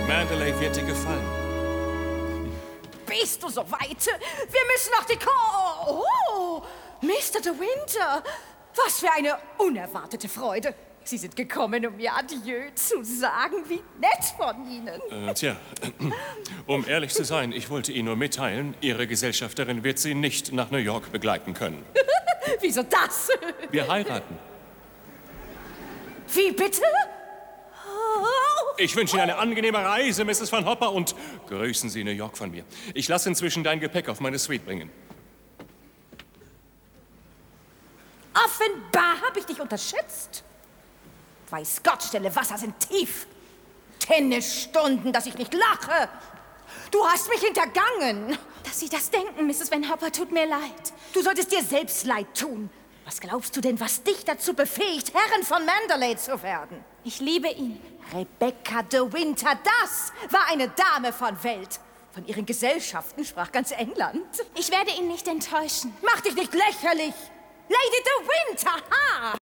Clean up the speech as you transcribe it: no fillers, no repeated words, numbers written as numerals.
Mandalay wird dir gefallen. Bist du so weit? Wir müssen nach Oh, Mr. De Winter. Was für eine unerwartete Freude. Sie sind gekommen, um mir Adieu zu sagen. Wie nett von Ihnen. Um ehrlich zu sein, ich wollte Ihnen nur mitteilen, Ihre Gesellschafterin wird Sie nicht nach New York begleiten können. Wieso das? Wir heiraten. Wie bitte? Ich wünsche Ihnen eine angenehme Reise, Mrs. Van Hopper, und grüßen Sie New York von mir. Ich lasse inzwischen dein Gepäck auf meine Suite bringen. Offenbar habe ich dich unterschätzt. Weiß Gott, stille Wasser sind tief. Tennisstunden, dass ich nicht lache. Du hast mich hintergangen. Dass Sie das denken, Mrs. Van Hopper, tut mir leid. Du solltest dir selbst leid tun. Was glaubst du denn, was dich dazu befähigt, Herrin von Mandalay zu werden? Ich liebe ihn. Rebecca de Winter, das war eine Dame von Welt. Von ihren Gesellschaften sprach ganz England. Ich werde ihn nicht enttäuschen. Mach dich nicht lächerlich. Lady de Winter, ha!